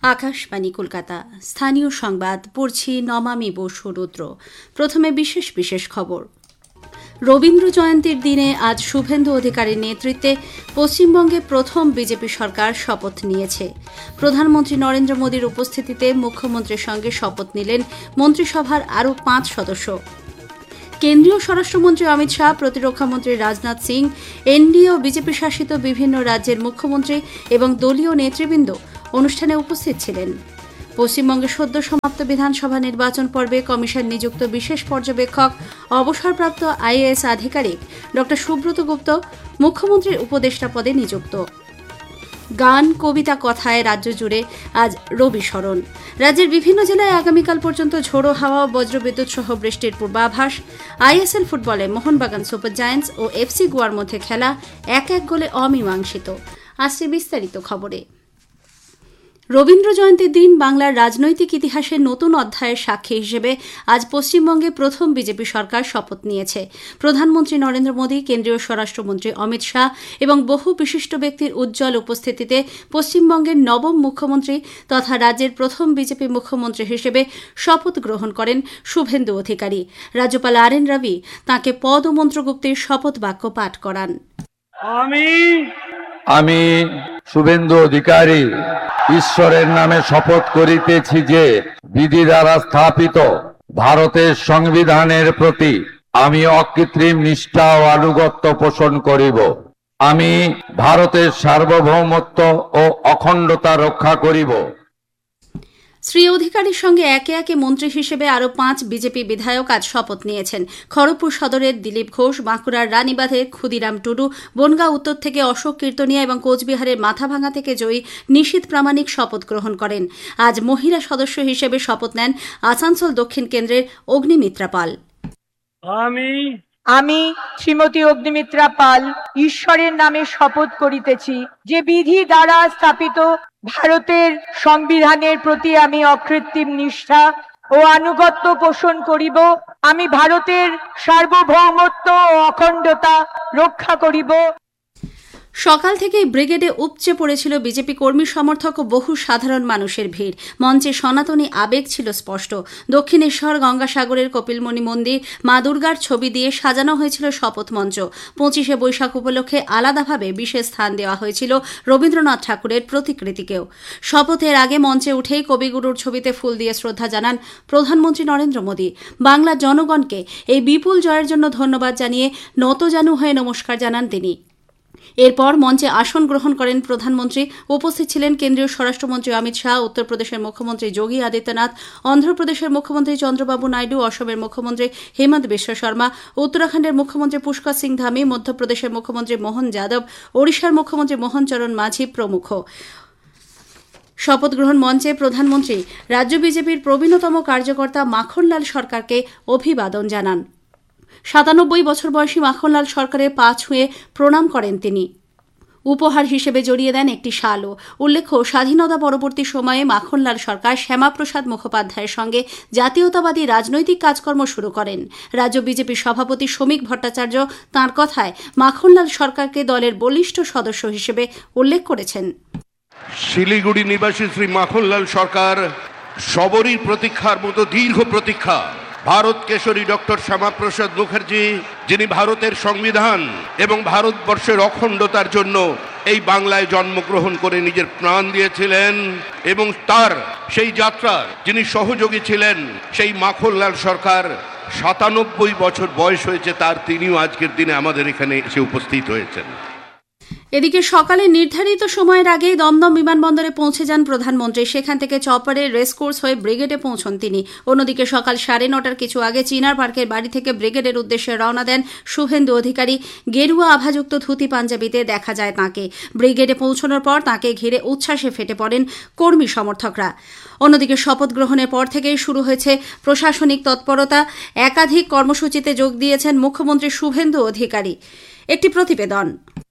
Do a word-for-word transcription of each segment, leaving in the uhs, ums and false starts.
আকাশবাণী কলকাতা। স্থানীয় সংবাদ পড়ছি নমামি বসু রুদ্র। প্রথমে বিশেষ বিশেষ খবর। রবীন্দ্র জয়ন্তীর দিনে আজ শুভেন্দু অধিকারীর নেতৃত্বে পশ্চিমবঙ্গে প্রথম বিজেপি সরকার শপথ নিয়েছে। প্রধানমন্ত্রী নরেন্দ্র মোদীর উপস্থিতিতে মুখ্যমন্ত্রীর সঙ্গে শপথ নিলেন মন্ত্রিসভার আরও পাঁচ সদস্য। কেন্দ্রীয় স্বরাষ্ট্রমন্ত্রী অমিত শাহ, প্রতিরক্ষামন্ত্রী রাজনাথ সিং, এনডিএ ও বিজেপি শাসিত বিভিন্ন রাজ্যের মুখ্যমন্ত্রী এবং দলীয় নেতৃবৃন্দ অনুষ্ঠানে উপস্থিত ছিলেন। পশ্চিমবঙ্গে সদ্য সমাপ্ত বিধানসভা নির্বাচন পর্বে কমিশন নিযুক্ত বিশেষ পর্যবেক্ষক অবসরপ্রাপ্ত আইএএস আধিকারিক ড সুব্রত গুপ্ত মুখ্যমন্ত্রীর উপদেষ্টা পদে নিযুক্ত। গান, কবিতা, কথায় রাজ্য জুড়ে আজ রবি শরণ। রাজ্যের বিভিন্ন জেলায় আগামীকাল পর্যন্ত ঝোড়ো হাওয়া ও বজ্রবিদ্যুৎ সহ বৃষ্টির পূর্বাভাস। আইএসএল ফুটবলে মোহনবাগান সুপার জায়ান্টস ও এফসি গোয়ার মধ্যে খেলা এক এক গোলে অমীমাংসিত। আসছে বিস্তারিত খবরে। রবীন্দ্র জয়ন্তীর দিন বাংলার রাজনৈতিক ইতিহাসের নতুন অধ্যায়ের সাক্ষী হিসেবে আজ পশ্চিমবঙ্গে প্রথম বিজেপি সরকার শপথ নিয়েছে। প্রধানমন্ত্রী নরেন্দ্র মোদী, কেন্দ্রীয় স্বরাষ্ট্রমন্ত্রী অমিত শাহ এবং বহু বিশিষ্ট ব্যক্তির উজ্জ্বল উপস্থিতিতে পশ্চিমবঙ্গের নবম মুখ্যমন্ত্রী তথা রাজ্যের প্রথম বিজেপি মুখ্যমন্ত্রী হিসেবে শপথ গ্রহণ করেন শুভেন্দু অধিকারী। রাজ্যপাল আর এন রবি তাঁকে পদ ও মন্ত্রগুপ্তের শপথ বাক্য পাঠ করান। আমি আমি শুভেন্দু অধিকারী ঈশ্বরের নামে শপথ করিতেছি যে বিধি দ্বারা স্থাপিত ভারতের সংবিধানের প্রতি আমি অকৃত্রিম নিষ্ঠা ও আনুগত্য পোষণ করিব। আমি ভারতের সার্বভৌমত্ব ও অখণ্ডতা রক্ষা করিব। শ্রী অধিকারীর সঙ্গে একে একে মন্ত্রী হিসেবে আরও পাঁচ বিজেপি বিধায়ক আজ শপথ নিয়েছেন। খড়গপুর সদরের দিলীপ ঘোষ, বাঁকুড়ার রানীবাঁধের ক্ষুদিরাম টুডু, বনগাঁ উত্তর থেকে অশোক কীর্তনিয়া এবং কোচবিহারের মাথাভাঙা থেকে জয়ী নিশীথ প্রামাণিক শপথ গ্রহণ করেন। আজ মহিলা সদস্য হিসেবে শপথ নেন আসানসোল দক্ষিণ কেন্দ্রের অগ্নিমিত্রা পাল। আমি আমি শ্রীমতী অগ্নিমিত্রা পাল ঈশ্বরের নামে শপথ করিতেছি যে বিধি দ্বারা স্থাপিত ভারতের সংবিধানের প্রতি আমি অকৃত্রিম নিষ্ঠা ও আনুগত্য পোষণ করিব। আমি ভারতের সার্বভৌমত্ব ও অখণ্ডতা রক্ষা করিব। সকাল থেকেই ব্রিগেডে উপচে পড়েছিল বিজেপি কর্মী সমর্থক ও বহু সাধারণ মানুষের ভিড়। মঞ্চে সনাতনী আবেগ ছিল স্পষ্ট। দক্ষিণেশ্বর, গঙ্গাসাগরের কপিলমণি মন্দির, মা দুর্গার ছবি দিয়ে সাজানো হয়েছিল শপথ মঞ্চ। পঁচিশে বৈশাখ উপলক্ষে আলাদাভাবে বিশেষ স্থান দেওয়া হয়েছিল রবীন্দ্রনাথ ঠাকুরের প্রতিকৃতিকেও। শপথের আগে মঞ্চে উঠেই কবিগুরুর ছবিতে ফুল দিয়ে শ্রদ্ধা জানান প্রধানমন্ত্রী নরেন্দ্র মোদী। বাংলার জনগণকে এই বিপুল জয়ের জন্য ধন্যবাদ জানিয়ে নতজানু হয়ে নমস্কার জানান তিনি। এরপর মঞ্চে আসন গ্রহণ করেন প্রধানমন্ত্রী। উপস্থিত ছিলেন কেন্দ্রীয় স্বরাষ্ট্রমন্ত্রী অমিত শাহ, উত্তরপ্রদেশের মুখ্যমন্ত্রী যোগী আদিত্যনাথ, অন্ধ্রপ্রদেশের মুখ্যমন্ত্রী চন্দ্রবাবু নাইডু, অসমের মুখ্যমন্ত্রী হেমন্ত বিশ্ব শর্মা, উত্তরাখণ্ডের মুখ্যমন্ত্রী পুষ্কর সিং ধামি, মধ্যপ্রদেশের মুখ্যমন্ত্রী মোহন যাদব, ওড়িশার মুখ্যমন্ত্রী মোহন চরণ মাঝি প্রমুখ। শপথ গ্রহণ মঞ্চে প্রধানমন্ত্রী রাজ্য বিজেপির প্রবীণতম কার্যকর্তা মাখনলাল সরকারকে অভিবাদন জানান। সাতানব্বই বছর বয়সী মাখনলাল সরকারের পা ছুঁয়ে প্রণাম করেন তিনি। উপহার হিসেবে জড়িয়ে দেন একটি শালও। উল্লেখ্য, স্বাধীনতা পরবর্তী সময়ে মাখনলাল সরকার শ্যামাপ্রসাদ মুখোপাধ্যায়ের সঙ্গে জাতীয়তাবাদী রাজনৈতিক কাজকর্ম শুরু করেন। রাজ্য বিজেপি সভাপতি শ্রমিক ভট্টাচার্য তাঁর কথায় মাখনলাল সরকারকে দলের বলিষ্ঠ সদস্য হিসেবে উল্লেখ করেছেন। শিলিগুড়ি নিবাসী শ্রী মাখনলাল সরকার সবরী প্রতীক্ষার মতো দীর্ঘ প্রতীক্ষা। ভারত কেশরী ডক্টর শ্যামাপ্রসাদ মুখার্জি, যিনি ভারতের সংবিধান এবং ভারতবর্ষের অখণ্ডতার জন্য এই বাংলায় জন্মগ্রহণ করে নিজের প্রাণ দিয়েছিলেন, এবং তার সেই যাত্রার যিনি সহযোগী ছিলেন, সেই মাখনলাল সরকার সাতানব্বই বছর বয়স হয়েছে তার, তিনিও আজকের দিনে আমাদের এখানে এসে উপস্থিত হয়েছেন। এদিকে সকালে নির্ধারিত সময়ের আগেই দমদম বিমানবন্দরে পৌঁছে যান প্রধানমন্ত্রী। সেখান থেকে চপারে রেসকোর্স হয়ে ব্রিগেডে পৌঁছন তিনি। অন্যদিকে সকাল সাড়ে নটার কিছু আগে চিনার পার্কের বাড়ি থেকে ব্রিগেডের উদ্দেশ্যে রওনা দেন শুভেন্দু অধিকারী। গেরুয়া আভাযুক্ত ধুতি পাঞ্জাবিতে দেখা যায় তাঁকে। ব্রিগেডে পৌঁছানোর পর তাঁকে ঘিরে উচ্ছ্বাসে ফেটে পড়েন কর্মী সমর্থকরা। অন্যদিকে শপথ গ্রহণের পর থেকেই শুরু হয়েছে প্রশাসনিক তৎপরতা। একাধিক কর্মসূচিতে যোগ দিয়েছেন মুখ্যমন্ত্রী শুভেন্দু অধিকারী। একটি প্রতিবেদন।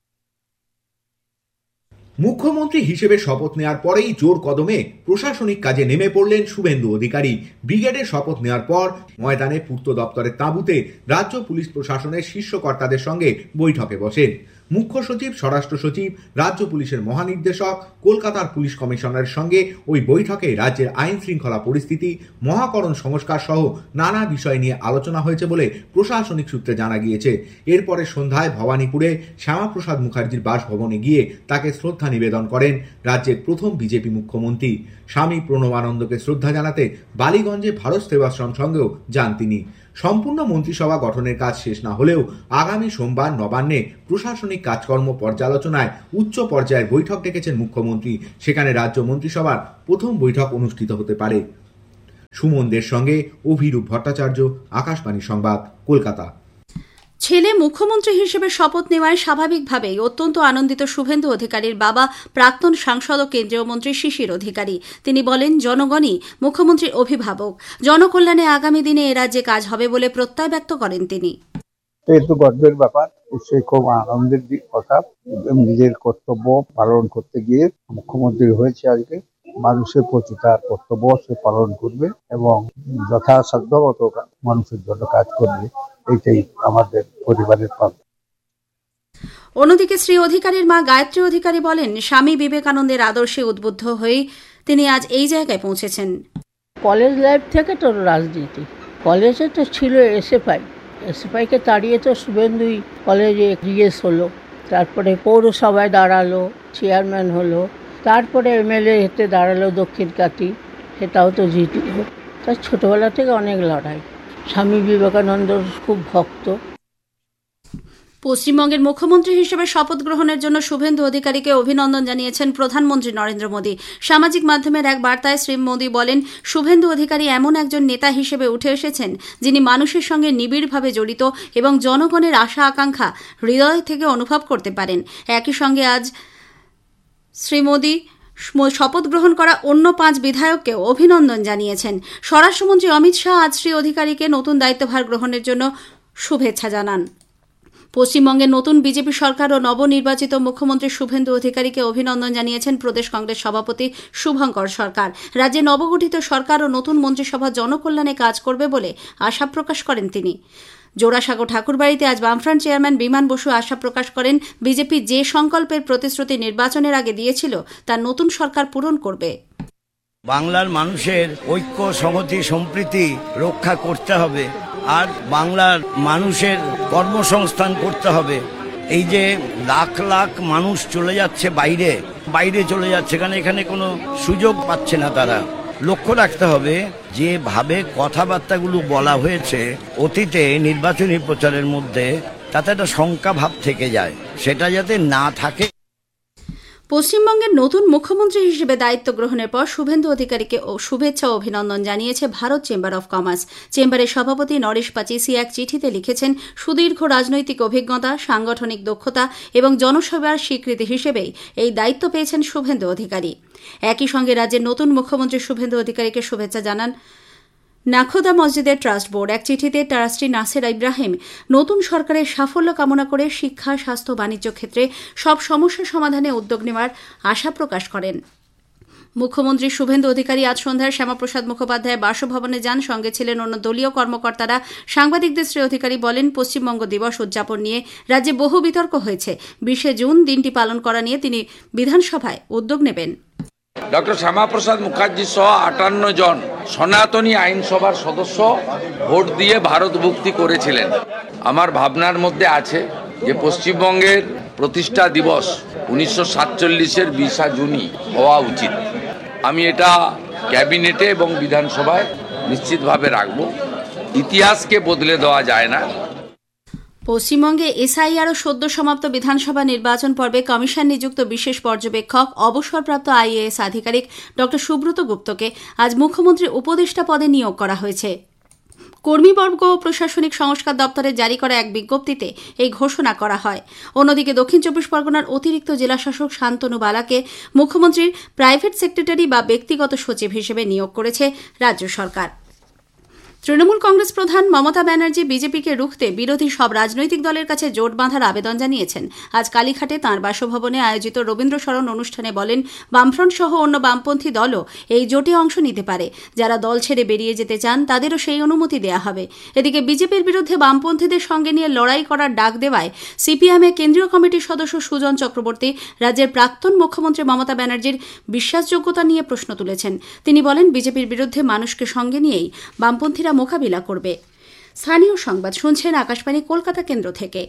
মুখ্যমন্ত্রী হিসেবে শপথ নেওয়ার পরেই জোর কদমে প্রশাসনিক কাজে নেমে পড়লেন শুভেন্দু অধিকারী। ব্রিগেডের শপথ নেওয়ার পর ময়দানে পূর্ত দপ্তরের তাঁবুতে রাজ্য পুলিশ প্রশাসনের শীর্ষ কর্তাদের সঙ্গে বৈঠকে বসেন। মুখ্য সচিব, স্বরাষ্ট্র সচিব, রাজ্য পুলিশের মহানির্দেশক, কলকাতার পুলিশ কমিশনারের সঙ্গে ওই বৈঠকে রাজ্যের আইন শৃঙ্খলা পরিস্থিতি, মহাকরণ সংস্কার সহ নানা বিষয় নিয়ে আলোচনা হয়েছে বলে প্রশাসনিক সূত্রে জানা গিয়েছে। এরপরে সন্ধ্যায় ভবানীপুরে শ্যামাপ্রসাদ মুখার্জির বাসভবনে গিয়ে তাকে শ্রদ্ধা নিবেদন করেন রাজ্যের প্রথম বিজেপি মুখ্যমন্ত্রী। স্বামী প্রণবানন্দকে শ্রদ্ধা জানাতে বালিগঞ্জে ভারত সেবাশ্রম সঙ্গেও যান তিনি। সম্পূর্ণ মন্ত্রিসভা গঠনের কাজ শেষ না হলেও আগামী সোমবার নবান্নে প্রশাসনিক কাজকর্ম পর্যালোচনায় উচ্চ পর্যায়ের বৈঠক ডেকেছেন মুখ্যমন্ত্রী। সেখানে রাজ্য মন্ত্রিসভার প্রথম বৈঠক অনুষ্ঠিত হতে পারে। সুমনদের সঙ্গে অভিরূপ ভট্টাচার্য, আকাশবাণী সংবাদ, কলকাতা। ছেলে মুখ্যমন্ত্রী হিসেবে শপথ নেওয়ায় স্বাভাবিকভাবেই অত্যন্ত আনন্দিত শুভেন্দু অধিকারীর বাবা প্রাক্তন সাংসদ ও কেন্দ্রীয় মন্ত্রী শিশির অধিকারী। তিনি বলেন, জনগণই মুখ্যমন্ত্রীর অভিভাবক, জনকল্যাণে আগামী দিনে এ রাজ্যে কাজ হবে বলে প্রত্যয় ব্যক্ত করেন তিনি। তো গর্বের ব্যাপার, সে খুব আনন্দের দিক কথা। নিজের কর্তব্য পালন করতে গিয়ে মুখ্যমন্ত্রী হয়েছে আজকে, মানুষের প্রতি তার কর্তব্য সে পালন করবে এবং যথাসাধ্য মতো মানুষের জন্য কাজ করবে, এইটাই আমাদের পরিবারের পাবে। অন্যদিকে শ্রী অধিকারীর মা গায়ত্রী অধিকারী বলেন, স্বামী বিবেকানন্দের আদর্শে উদ্বুদ্ধ হয়ে তিনি আজ এই জায়গায় পৌঁছেছেন। কলেজ লাইফ থেকে তো রাজনীতি, কলেজে তো ছিল এসএফআই, এসএফআইকে তাড়িয়ে তো শুভেন্দুই কলেজে জিএস হলো, তারপরে পৌরসভায় দাঁড়ালো, চেয়ারম্যান হলো, তারপরে এমএলএ হতে দাঁড়ালো দক্ষিণ কাটি, সেটাও তো জিতল। তার ছোটবেলা থেকে অনেক লড়াই। স্বামী বিবেকানন্দর খুব ভক্ত। পশ্চিমবঙ্গের মুখ্যমন্ত্রী হিসেবে শপথ গ্রহণের জন্য শুভেন্দু অধিকারীকে অভিনন্দন জানিয়েছেন প্রধানমন্ত্রী নরেন্দ্র মোদী। সামাজিক মাধ্যমের এক বার্তায় শ্রী মোদী বলেন, শুভেন্দু অধিকারী এমন একজন নেতা হিসেবে উঠে এসেছেন যিনি মানুষের সঙ্গে নিবিড়ভাবে জড়িত এবং জনগণের আশা আকাঙ্ক্ষা হৃদয় থেকে অনুভব করতে পারেন। একই সঙ্গে আজ শ্রী মোদী শপথ গ্রহণ করা অন্য পাঁচ বিধায়ককেও অভিনন্দন জানিয়েছেন। স্বরাষ্ট্রমন্ত্রী অমিত শাহ আজ শ্রী অধিকারীকে নতুন দায়িত্বভার গ্রহণের জন্য শুভেচ্ছা জানান। পশ্চিমবঙ্গের নতুন বিজেপি সরকার ও নবনির্বাচিত মুখ্যমন্ত্রী শুভেন্দু অধিকারীকে অভিনন্দন জানিয়েছেন প্রদেশ কংগ্রেস সভাপতি শুভঙ্কর সরকার। রাজ্যে নবগঠিত সরকার ও নতুন মন্ত্রিসভা জনকল্যাণে কাজ করবে বলে আশা প্রকাশ করেন তিনি। জোড়াসাঁকো ঠাকুরবাড়িতে আজ বামফ্রন্ট চেয়ারম্যান বিমান বসু আশা প্রকাশ করেন, বিজেপি যে সংকল্পের প্রতিশ্রুতি নির্বাচনের আগে দিয়েছিল তা নতুন সরকার পূরণ করবে। বাংলার মানুষের ঐক্য, সংহতি, সম্প্রীতি রক্ষা করতে হবে আর বাংলার মানুষের কর্মসংস্থান করতে হবে। এই যে লাখ লাখ মানুষ চলে যাচ্ছে বাইরে বাইরে চলে যাচ্ছে, এখানে এখানে কোনো সুযোগ পাচ্ছে না, তারা লক্ষ্য রাখতে হবে যেভাবে কথাবার্তাগুলো বলা হয়েছে অতীতে নির্বাচনী প্রচারের মধ্যে, তাতে একটা শঙ্কা ভাব থেকে যায়, সেটা যাতে না থাকে। পশ্চিমবঙ্গের নতুন মুখ্যমন্ত্রী হিসেবে দায়িত্ব গ্রহণের পর শুভেন্দু অধিকারীকে শুভেচ্ছা ও অভিনন্দন জানিয়েছে ভারত চেম্বার অব কমার্স। চেম্বারের সভাপতি নরেশ পাচিসি এক চিঠিতে লিখেছেন, সুদীর্ঘ রাজনৈতিক অভিজ্ঞতা, সাংগঠনিক দক্ষতা এবং জনসেবার স্বীকৃতি হিসেবেই এই দায়িত্ব পেয়েছেন শুভেন্দু অধিকারী। একই সঙ্গে রাজ্যের নতুন মুখ্যমন্ত্রী শুভেন্দু অধিকারীকে শুভেচ্ছা জানান নাখোদা মসজিদের ট্রাস্ট বোর্ড। এক চিঠিতে ট্রাস্টি নাসির ইব্রাহিম নতুন সরকারের সাফল্য কামনা করে শিক্ষা, স্বাস্থ্য, বাণিজ্য ক্ষেত্রে সব সমস্যা সমাধানে উদ্যোগ নেওয়ার আশা প্রকাশ করেন। মুখ্যমন্ত্রী শুভেন্দু অধিকারী আজ সন্ধ্যায় শ্যামাপ্রসাদ মুখোপাধ্যায়ের বাসভবনে যান। সঙ্গে ছিলেন অন্য দলীয় কর্মকর্তারা। সাংবাদিকদের শ্রী অধিকারী বলেন, পশ্চিমবঙ্গ দিবস উদযাপন নিয়ে রাজ্যে বহু বিতর্ক হয়েছে। বিশে জুন দিনটি পালন করা নিয়ে তিনি বিধানসভায় উদ্যোগ নেবেন। ডক্টর শ্যামাপ্রসাদ মুখার্জি সহ আটান্ন জন সনাতনী আইনসভার সদস্য ভোট দিয়ে ভারত মুক্তি করেছিলেন। আমার ভাবনার মধ্যে আছে যে পশ্চিমবঙ্গের প্রতিষ্ঠা দিবস উনিশশো সাতচল্লিশের বিশা জুনই হওয়া উচিত। আমি এটা ক্যাবিনেটে এবং বিধানসভায় নিশ্চিতভাবে রাখব। ইতিহাসকে বদলে দেওয়া যায় না। পশ্চিমবঙ্গে এসআইআর ও সদ্য সমাপ্ত বিধানসভা নির্বাচন পর্বে কমিশন নিযুক্ত বিশেষ পর্যবেক্ষক অবসরপ্রাপ্ত আইএএস আধিকারিক ড সুব্রত গুপ্তকে আজ মুখ্যমন্ত্রী উপদেষ্টা পদে নিয়োগ করা হয়েছে। কর্মীবর্গ ও প্রশাসনিক সংস্কার দপ্তরে জারি করা এক বিজ্ঞপ্তিতে এই ঘোষণা করা হয়। অন্যদিকে দক্ষিণ চব্বিশ পরগনার অতিরিক্ত জেলাশাসক শান্তনু বালাকে মুখ্যমন্ত্রীর প্রাইভেট সেক্রেটারি বা ব্যক্তিগত সচিব হিসেবে নিয়োগ করেছে রাজ্য সরকার। তৃণমূল কংগ্রেস প্রধান মমতা ব্যানার্জি বিজেপিকে রুখতে বিরোধী সব রাজনৈতিক দলের কাছে জোট বাঁধার আবেদন জানিয়েছেন। আজ কালীঘাটে তাঁর বাসভবনে আয়োজিত রবীন্দ্র স্মরণ অনুষ্ঠানে বলেন, বামফ্রন্ট সহ অন্য বামপন্থী দলও এই জোটে অংশ নিতে পারে। যারা দল ছেড়ে বেরিয়ে যেতে চান তাদেরও সেই অনুমতি দেওয়া হবে। এদিকে বিজেপির বিরুদ্ধে বামপন্থীদের সঙ্গে নিয়ে লড়াই করার ডাক দেওয়ায় সিপিএমের কেন্দ্রীয় কমিটির সদস্য সুজন চক্রবর্তী রাজ্যের প্রাক্তন মুখ্যমন্ত্রী মমতা ব্যানার্জির বিশ্বাসযোগ্যতা নিয়ে প্রশ্ন তুলেছেন। তিনি বলেন, বিজেপির বিরুদ্ধে মানুষকে সঙ্গে নিয়েই বামপন্থীরা মোকাবিলা করবে। স্থানীয় সংবাদ শুনছেন আকাশবাণী কলকাতা কেন্দ্র থেকে।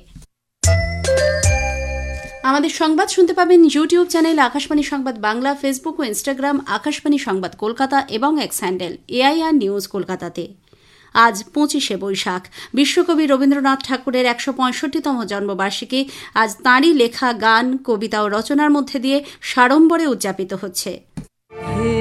আমাদের সংবাদ শুনতে পাবেন ইউটিউব চ্যানেল আকাশবাণী সংবাদ বাংলা, ফেসবুক ও ইনস্টাগ্রাম আকাশবাণী সংবাদ কলকাতা এবং এক্স হ্যান্ডেল এআইআর নিউজ কলকাতাতে। আজ পঁচিশে বৈশাখ, বিশ্বকবি রবীন্দ্রনাথ ঠাকুরের একশো পঁয়ষট্টিতম জন্মবার্ষিকী। আজ তাঁরই লেখা গান, কবিতা ও রচনার মধ্যে দিয়ে সাড়ম্বরে উদযাপিত হচ্ছে।